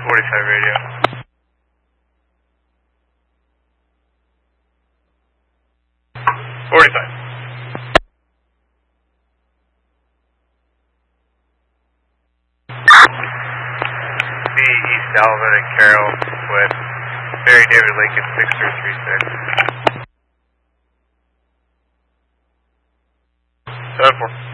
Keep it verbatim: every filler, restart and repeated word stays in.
forty-five radio. forty-five. The East Alvin and Carroll with Barry David Lincoln six three three six. seven four.